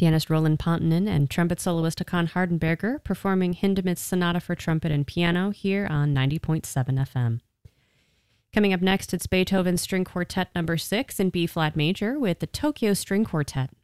Pianist Roland Pontonen and trumpet soloist Hakan Hardenberger performing Hindemith's Sonata for Trumpet and Piano here on 90.7 FM. Coming up next, it's Beethoven's String Quartet No. 6 in B-flat major with the Tokyo String Quartet.